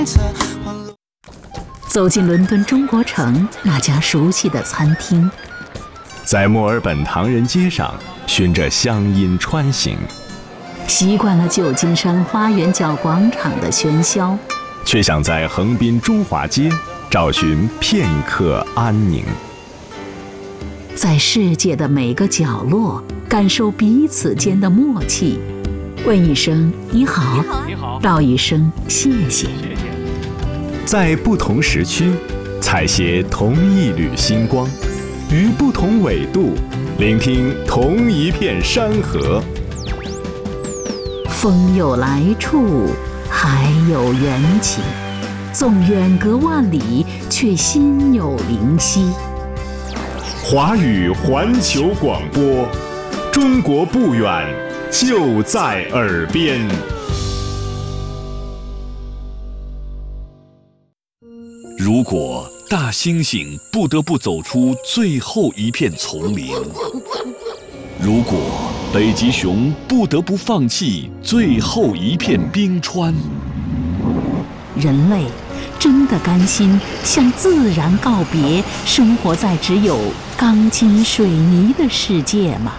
走进伦敦中国城那家熟悉的餐厅， 在墨尔本唐人街上循着乡音穿行， 习惯了旧金山花园角广场的喧嚣， 却想在横滨中华街找寻片刻安宁。 在世界的每个角落感受彼此间的默契，问一声你好，道一声谢谢。 在不同时区采撷同一缕星光，于不同纬度聆听同一片山河。 风有来处，海有缘起，纵远隔万里，却心有灵犀。 华语环球广播，中国不远，就在耳边。 如果大猩猩不得不走出最后一片丛林，如果北极熊不得不放弃最后一片冰川， 人类真的甘心向自然告别，生活在只有钢筋水泥的世界吗？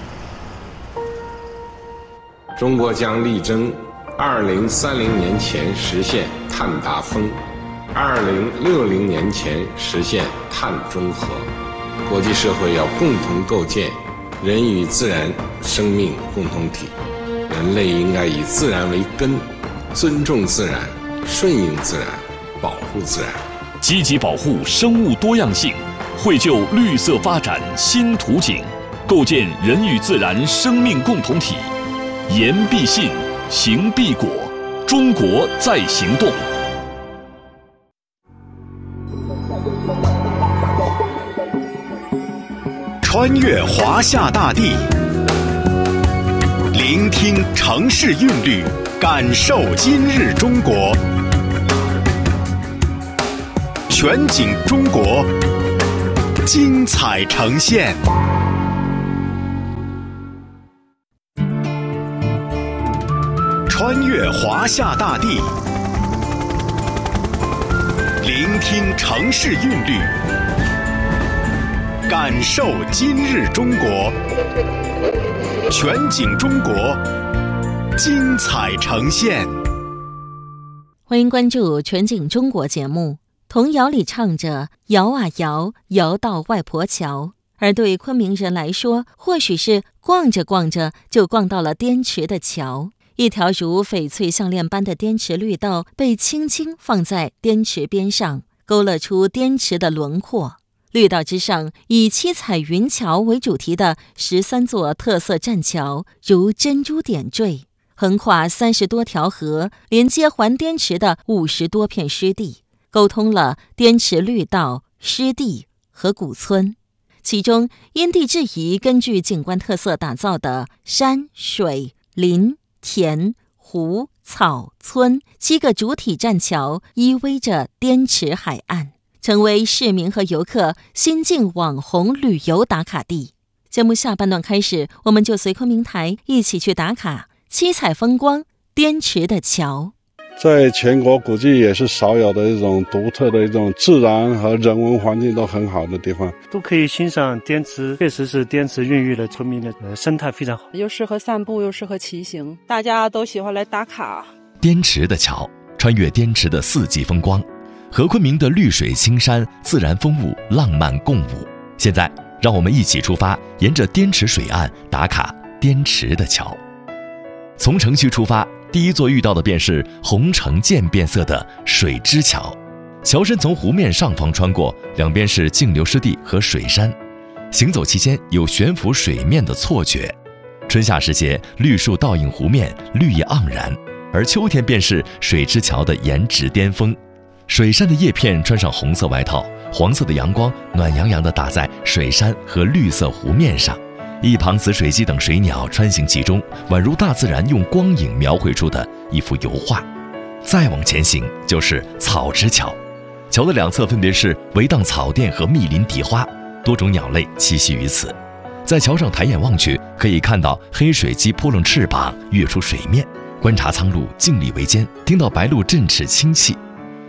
中国将力争2030年前实现碳达峰，2060年前实现碳中和。国际社会要共同构建人与自然生命共同体，人类应该以自然为根，尊重自然，顺应自然，保护自然， 积极保护生物多样性，绘就绿色发展新图景，构建人与自然生命共同体。言必信，行必果，中国在行动。 穿越华夏大地，聆听城市韵律，感受今日中国。全景中国，精彩呈现。穿越华夏大地，聆听城市韵律，感受今日中国。全景中国，精彩呈现。 欢迎关注全景中国节目。童谣里唱着摇啊摇，摇到外婆桥，而对昆明人来说，或许是逛着逛着就逛到了滇池的桥。一条如翡翠项链般的滇池绿道被轻轻放在滇池边上，勾勒出滇池的轮廓。绿道之上，以七彩云桥为主题的13座特色栈桥如珍珠点缀，横跨30多条河，连接环滇池的50多片湿地，沟通了滇池绿道、湿地和古村。其中因地制宜，根据景观特色打造的山水林田湖草村7个主体栈桥依偎着滇池海岸，成为市民和游客新晋网红旅游打卡地。节目下半段开始，我们就随昆明台一起去打卡七彩风光滇池的桥。 在全国估计也是少有的一种独特的一种自然和人文环境都很好的地方， 都可以欣赏滇池，确实是滇池孕育了村民的生态非常好， 又适合散步又适合骑行，大家都喜欢来打卡。 滇池的桥穿越滇池的4季风光，和昆明的绿水青山、自然风物浪漫共舞。现在让我们一起出发，沿着滇池水岸打卡滇池的桥。从城区出发，第一座遇到的便是红橙渐变色的水之桥。桥身从湖面上方穿过，两边是径流湿地和水山，行走期间有悬浮水面的错觉。春夏时节，绿树倒映湖面，绿意盎然，而秋天便是水之桥的颜值巅峰。水杉的叶片穿上红色外套，黄色的阳光暖洋洋地打在水杉和绿色湖面上，一旁紫水鸡等水鸟穿行其中，宛如大自然用光影描绘出的一幅油画。再往前行就是草之桥，桥的两侧分别是围荡草甸和密林荻花，多种鸟类栖息于此。在桥上抬眼望去，可以看到黑水鸡扑棱翅膀跃出水面，观察苍鹭静立围肩，听到白鹭振翅轻泣。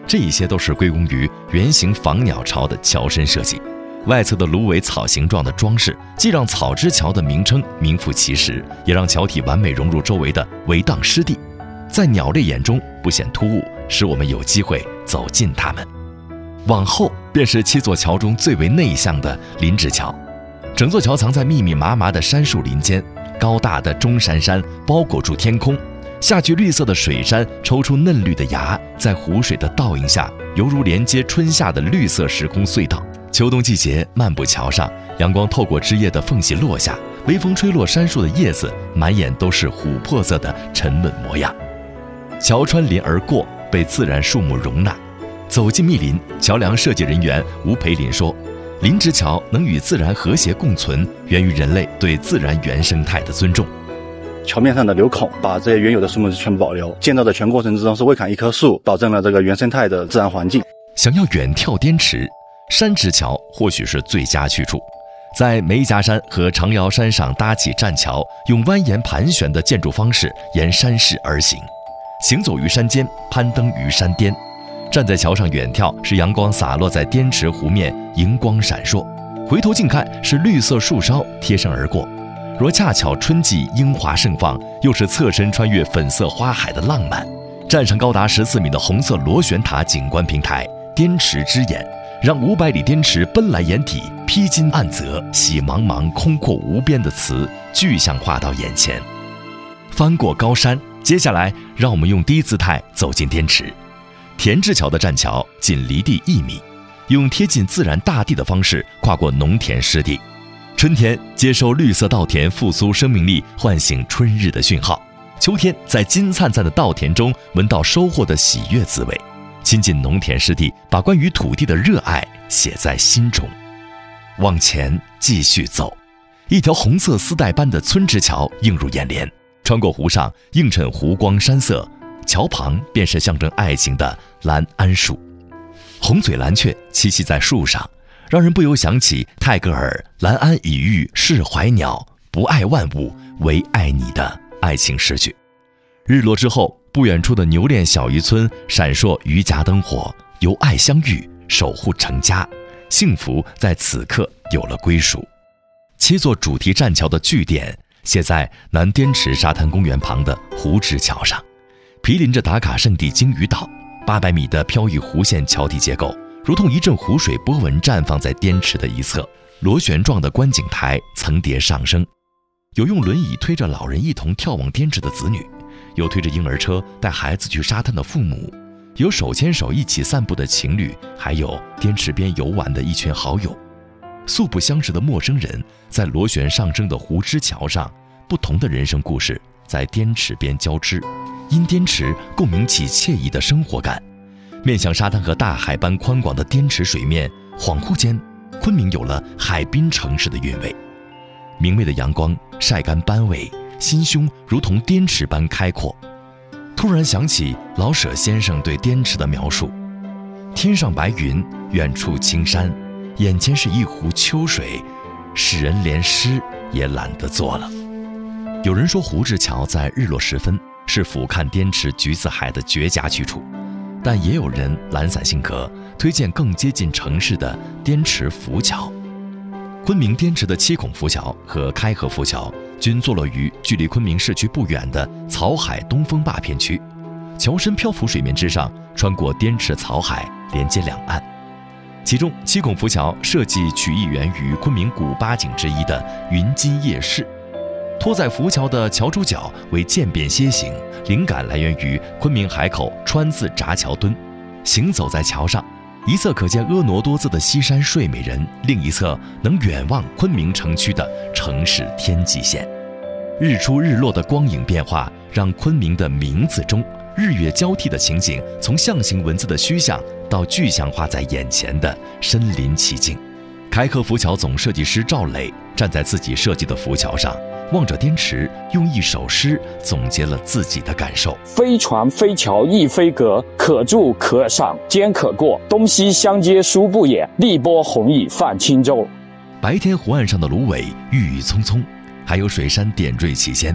这一些都是归功于圆形仿鸟巢的桥身设计。外侧的芦苇草形状的装饰，既让草之桥的名称名副其实，也让桥体完美融入周围的围荡湿地，在鸟类眼中不显突兀，使我们有机会走近它们。往后便是7座桥中最为内向的林芝桥，整座桥藏在密密麻麻的杉树林间，高大的中山山包裹住天空，下去绿色的水杉抽出嫩绿的芽，在湖水的倒映下，犹如连接春夏的绿色时空隧道。秋冬季节漫步桥上，阳光透过枝叶的缝隙落下，微风吹落杉树的叶子，满眼都是琥珀色的沉稳模样。桥穿林而过，被自然树木容纳。走进密林，桥梁设计人员吴培林说，林芝桥能与自然和谐共存，源于人类对自然原生态的尊重。 桥面上的留孔把这些原有的树木全部保留，建造的全过程之中是未砍一棵树，保证了这个原生态的自然环境。 想要远眺滇池，山直桥或许是最佳去处。在梅家山和长瑶山上搭起栈桥，用蜿蜒盘旋的建筑方式沿山势而行，行走于山间，攀登于山巅。站在桥上远眺，是阳光洒落在滇池湖面，荧光闪烁；回头近看，是绿色树梢贴身而过。若恰巧春季樱花盛放，又是侧身穿越粉色花海的浪漫。站上高达14米的红色螺旋塔景观平台，滇池之眼，让500里滇池奔来眼底，披荆岸泽，洗茫茫空阔无边的词具象化到眼前。翻过高山，接下来让我们用低姿态走进滇池。田志桥的栈桥仅离地1米，用贴近自然大地的方式跨过农田湿地。春天接受绿色稻田复苏生命力，唤醒春日的讯号；秋天在金灿灿的稻田中闻到收获的喜悦滋味。亲近农田湿地，把关于土地的热爱写在心中。往前继续走，一条红色丝带般的村支桥映入眼帘，穿过湖上映衬湖光山色，桥旁便是象征爱情的蓝桉树。红嘴蓝雀栖息在树上，让人不由想起泰戈尔蓝桉已育释怀鸟，不爱万物，唯爱你的爱情诗句。日落之后，不远处的牛练小渔村闪烁渔家灯火，由爱相遇，守护成家，幸福在此刻有了归属。7座主题栈桥的据点写在南滇池沙滩公园旁的湖之桥上，毗邻着打卡圣地鲸鱼岛。800米的飘逸弧线桥体结构，如同一阵湖水波纹绽放在滇池的一侧，螺旋状的观景台层叠上升，有用轮椅推着老人一同眺望滇池的子女，有推着婴儿车带孩子去沙滩的父母，有手牵手一起散步的情侣，还有滇池边游玩的一群好友。素不相识的陌生人，在螺旋上升的湖之桥上，不同的人生故事在滇池边交织，因滇池共鸣起惬意的生活感。面向沙滩和大海般宽广的滇池水面，恍惚间，昆明有了海滨城市的韵味。明媚的阳光晒干斑尾，心胸如同滇池般开阔。突然想起老舍先生对滇池的描述：天上白云，远处青山，眼前是一湖秋水，使人连诗也懒得做了。有人说湖之桥在日落时分是俯瞰滇池橘子海的绝佳去处，但也有人懒散性格，推荐更接近城市的滇池浮桥。昆明滇池的7孔浮桥和开河浮桥均坐落于距离昆明市区不远的草海东风坝片区，桥身漂浮水面之上，穿过滇池草海，连接两岸。其中7孔浮桥设计取意源于昆明古8景之一的云津夜市，托在浮桥的桥主角为渐变楔形，灵感来源于昆明海口川字闸桥墩。行走在桥上，一侧可见婀娜多姿的西山睡美人，另一侧能远望昆明城区的城市天际线。日出日落的光影变化，让昆明的名字中日月交替的情景，从象形文字的虚像到具象化在眼前的身临其境。开河浮桥总设计师赵磊站在自己设计的浮桥上，望着滇池，用一首诗总结了自己的感受： 非船非桥亦非阁，可住可赏兼可过，东西相接殊不也，力波宏矣泛轻舟。 白天湖岸上的芦苇郁郁葱葱，还有水杉点缀其间，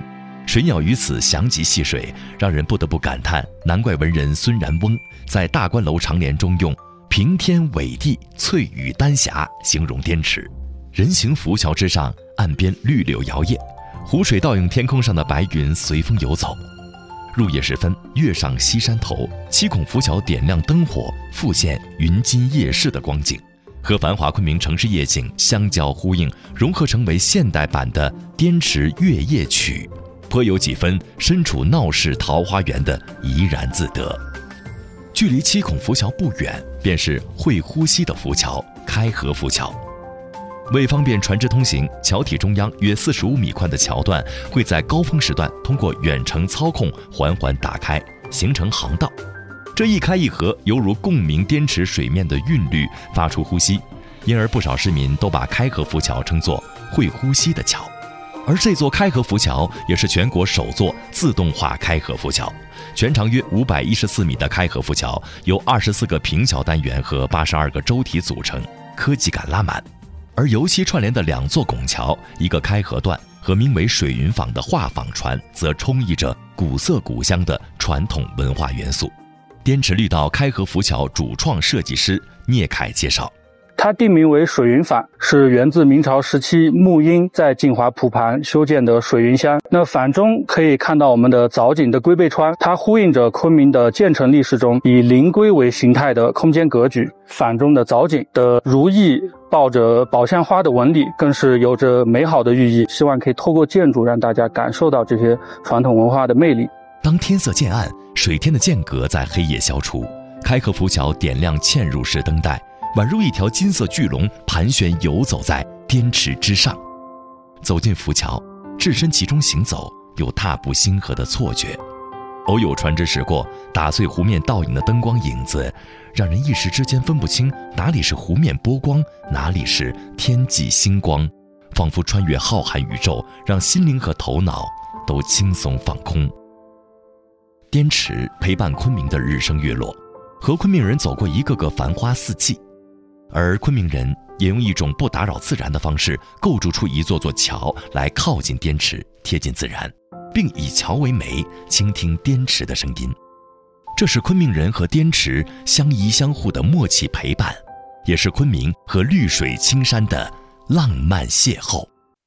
水鸟于此翔集戏水，让人不得不感叹，难怪文人孙然翁在《大观楼长联》中用平天伟地翠羽丹霞形容滇池。人行浮桥之上，岸边绿柳摇曳，湖水倒映天空上的白云随风游走。入夜时分，月上西山头，7孔浮桥点亮灯火，复现云津夜市的光景，和繁华昆明城市夜景相交呼应，融合成为现代版的滇池月夜曲，颇有几分身处闹市桃花源的怡然自得。距离7孔浮桥不远，便是会呼吸的浮桥开河浮桥。为方便船只通行，桥体中央约45米宽的桥段会在高峰时段通过远程操控缓缓打开，形成航道。这一开一合，犹如共鸣滇池水面的韵律，发出呼吸，因而不少市民都把开河浮桥称作会呼吸的桥。而这座开河浮桥也是全国首座自动化开河浮桥，全长约514米的开河浮桥由24个平桥单元和82个舟体组成，科技感拉满。而由其串联的2座拱桥，一个开河段和名为水云舫的画舫船，则充溢着古色古香的传统文化元素。滇池绿道开河浮桥主创设计师聂凯介绍， 它定名为水云舫，是源自明朝时期沐英在晋华蒲盘修建的水云箱。那舫中可以看到我们的藻井的龟背川，它呼应着昆明的建成历史中以灵龟为形态的空间格局。舫中的藻井的如意抱着宝相花的纹理，更是有着美好的寓意，希望可以透过建筑让大家感受到这些传统文化的魅力。 当天色渐暗，水天的间隔在黑夜消除，开河浮桥点亮嵌入式灯带，宛如一条金色巨龙盘旋游走在滇池之上。走进浮桥，置身其中行走，有踏步星河的错觉。偶有船只驶过，打碎湖面倒影的灯光影子，让人一时之间分不清哪里是湖面波光，哪里是天际星光，仿佛穿越浩瀚宇宙，让心灵和头脑都轻松放空。滇池陪伴昆明的日升月落，和昆明人走过一个个繁花四季，而昆明人也用一种不打扰自然的方式，构筑出一座座桥来靠近滇池，贴近自然，并以桥为媒，倾听滇池的声音。这是昆明人和滇池相依相互的默契陪伴，也是昆明和绿水青山的浪漫邂逅。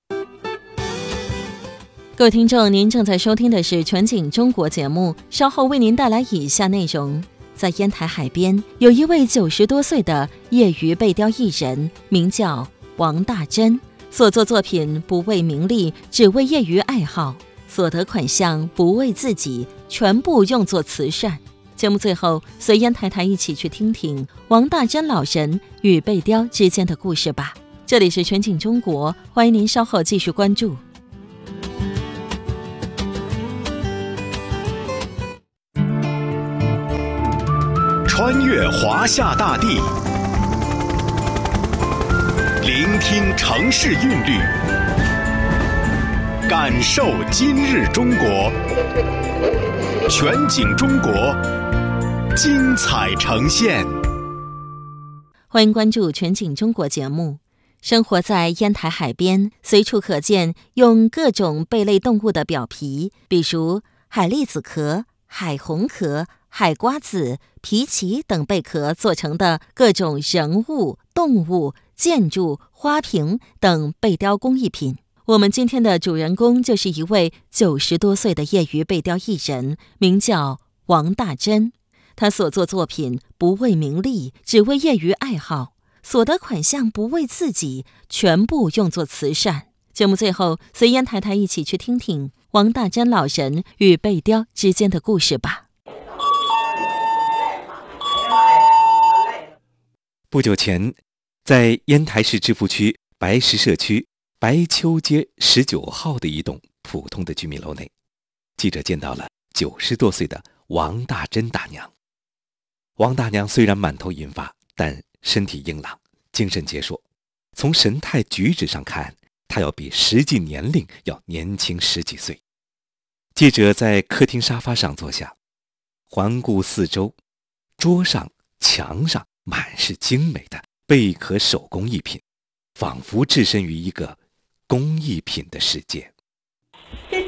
各位听众，您正在收听的是全景中国节目，稍后为您带来以下内容。在烟台海边，有一位90多岁的业余背雕艺人，名叫王大珍，所作作品不为名利，只为业余爱好，所得款项不为自己，全部用作慈善。节目最后，随烟太太一起去听听王大珍老人与背雕之间的故事吧。这里是全景中国，欢迎您稍后继续关注。 穿越华夏大地，聆听城市韵律，感受今日中国。全景中国，精彩呈现。 欢迎关注全景中国节目。生活在烟台海边，随处可见用各种贝类动物的表皮，比如海蛎子壳、海红壳、海瓜子、皮鳍等贝壳做成的各种人物、动物、建筑、花瓶等贝雕工艺品。我们今天的主人公就是一位90多岁的业余贝雕艺人，名叫王大珍。他所作作品不为名利，只为业余爱好，所得款项不为自己，全部用作慈善。节目最后，随烟太太一起去听听王大珍老人与贝雕之间的故事吧。 不久前，在烟台市芝罘区白石社区白丘街19号的一栋普通的居民楼内，记者见到了90多岁的王大珍大娘。王大娘虽然满头银发，但身体硬朗，精神矍铄。从神态举止上看，她要比实际年龄要年轻10几岁。记者在客厅沙发上坐下，环顾四周，桌上、墙上满是精美的贝壳手工艺品，仿佛置身于一个工艺品的世界。 这些都是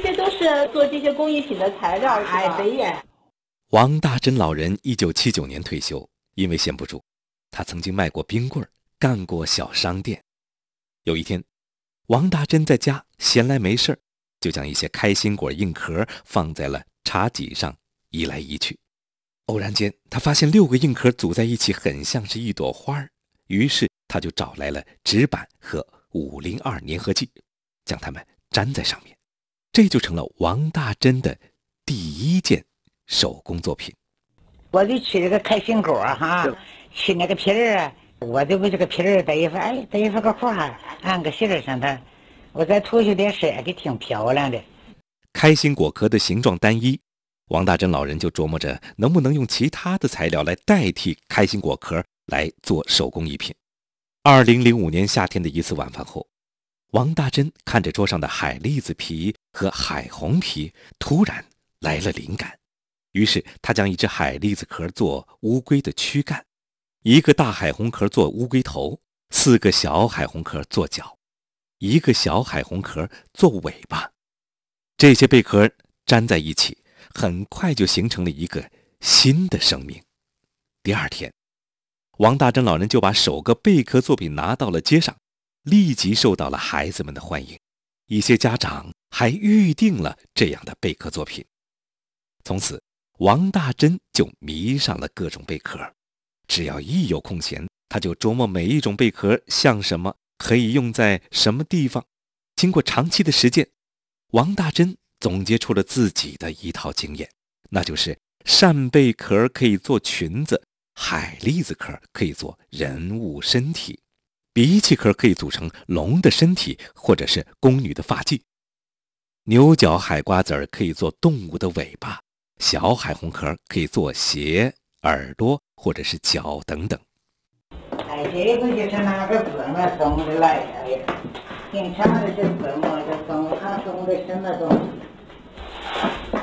是做这些工艺品的材料，是吧？ 哎，对呀。 王大珍老人1979年退休，因为闲不住，他曾经卖过冰棍，干过小商店。有一天，王大珍在家闲来没事，就将一些开心果硬壳放在了茶几上，移来移去。偶然间，他发现6个硬壳组在一起，很像是一朵花儿。于是他就找来了纸板和502粘合剂，将它们粘在上面，这就成了王大珍的第一件手工作品。 我就取这个开心果哈，取那个皮儿，我就为这个皮儿得一幅个画，按个线上它，我再涂上点色，给挺漂亮的。 开心果壳的形状单一，王大珍老人就琢磨着能不能用其他的材料来代替开心果壳来做手工艺品。2005年夏天的一次晚饭后，王大珍看着桌上的海蛎子皮和海红皮，突然来了灵感。于是他将一只海蛎子壳做乌龟的躯干，1个大海红壳做乌龟头，4个小海红壳做脚，1个小海红壳做尾巴。这些贝壳粘在一起，很快就形成了一个新的生命。第二天，王大珍老人就把首个贝壳作品拿到了街上，立即受到了孩子们的欢迎。一些家长还预定了这样的贝壳作品。从此，王大珍就迷上了各种贝壳。只要一有空闲，他就琢磨每一种贝壳像什么，可以用在什么地方。经过长期的实践，王大珍总结出了自己的一套经验，那就是扇贝壳可以做裙子，海蛎子壳可以做人物身体，荸荠壳可以组成龙的身体或者是宫女的发髻，牛角海瓜子儿可以做动物的尾巴，小海红壳可以做鞋、耳朵或者是脚等等。 哎，这个就是拿个字嘛送的来的，平常的这字嘛就送他送的什么东西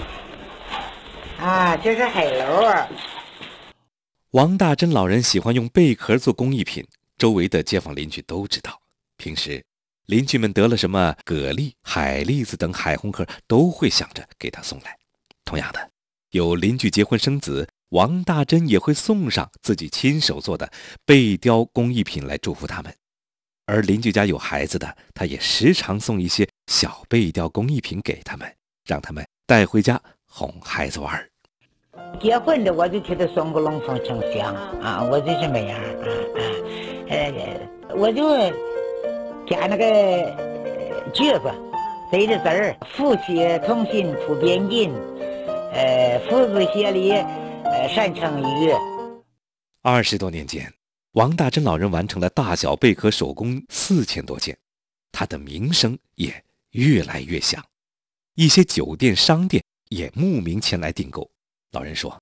啊？这是海螺啊。 王大珍老人喜欢用贝壳做工艺品，周围的街坊邻居都知道。平时邻居们得了什么蛤蜊、海蛎子等海红壳，都会想着给他送来。同样的，有邻居结婚生子，王大珍也会送上自己亲手做的贝雕工艺品来祝福他们。而邻居家有孩子的，他也时常送一些小贝雕工艺品给他们，让他们带回家哄孩子玩。 结婚的我就给他送个龙凤呈祥啊，我就这么样我就加那个句子对着字儿，夫妻同心普边境，父子协力善成语。 20多年间，王大珍老人完成了大小贝壳手工4000多件，他的名声也越来越响，一些酒店、商店也慕名前来订购。老人说，